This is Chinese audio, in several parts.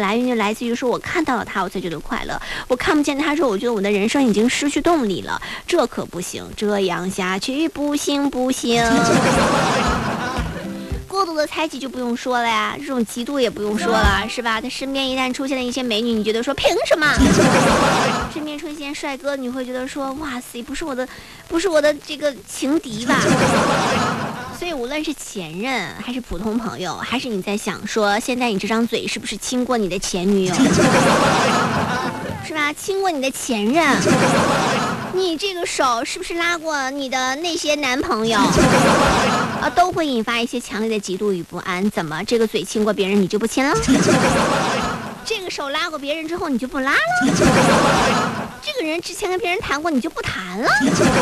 来源就来自于说我看到了他我才觉得快乐，我看不见他说我觉得我的人生已经失去动力了，这可不行，这样下去不行不行。过度的猜忌就不用说了呀，这种嫉妒也不用说了，是吧？他身边一旦出现了一些美女，你觉得说凭什么？身边出现帅哥，你会觉得说哇塞，不是我的这个情敌吧？所以无论是前任还是普通朋友，还是你在想说现在你这张嘴是不是亲过你的前女友，是吧？亲过你的前任，你这个手是不是拉过你的那些男朋友都会引发一些强烈的嫉妒与不安。怎么这个嘴亲过别人你就不亲了？这个手拉过别人之后你就不拉了？这个人之前跟别人谈过你就不谈了？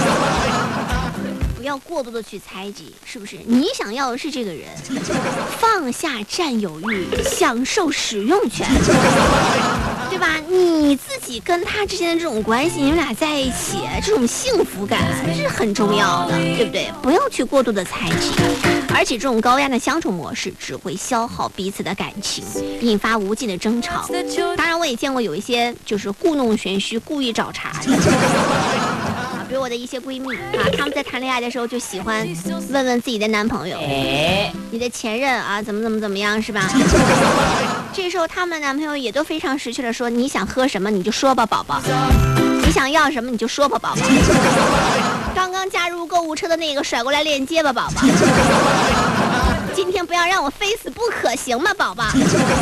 不要过度的去猜忌，是不是？你想要的是这个人，放下占有欲，享受使用权，对吧？你自己跟他之间的这种关系，你们俩在一起，这种幸福感是很重要的，对不对？不要去过度的猜忌，而且这种高压的相处模式只会消耗彼此的感情，引发无尽的争吵。当然，我也见过有一些就是故弄玄虚、故意找茬的。比如我的一些闺蜜啊，她们在谈恋爱的时候就喜欢问问自己的男朋友，你的前任啊怎么样，是吧？这时候他们的男朋友也都非常识趣的说，你想喝什么你就说吧宝宝，你想要什么你就说吧宝宝，刚刚加入购物车的那个甩过来链接吧宝宝，今天不要让我非死不可行吗宝宝？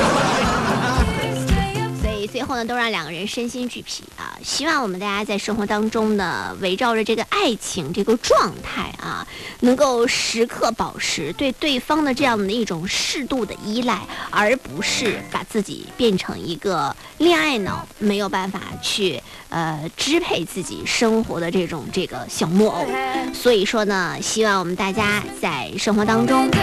最后呢，都让两个人身心俱疲啊！希望我们大家在生活当中呢，围绕着这个爱情这个状态啊，能够时刻保持对对方的这样的一种适度的依赖，而不是把自己变成一个恋爱脑，没有办法去支配自己生活的这个小木偶。所以说呢，希望我们大家在生活当中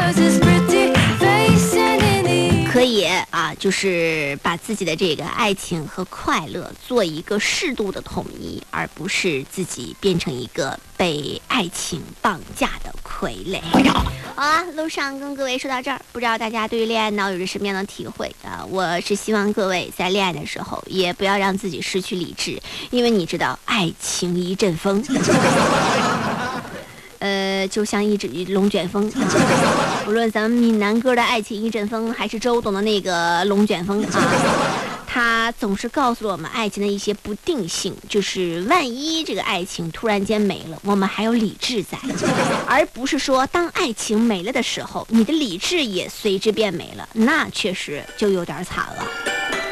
可以啊，就是把自己的这个爱情和快乐做一个适度的统一，而不是自己变成一个被爱情绑架的傀儡。好了，路上跟各位说到这儿，不知道大家对于恋爱脑有着什么样的体会啊？我是希望各位在恋爱的时候也不要让自己失去理智，因为你知道爱情一阵风。就像一只龙卷风啊，无论咱们闽南歌的爱情一阵风，还是周董的那个龙卷风啊，他总是告诉我们爱情的一些不定性，就是万一这个爱情突然间没了，我们还有理智在，而不是说当爱情没了的时候，你的理智也随之变没了，那确实就有点惨了。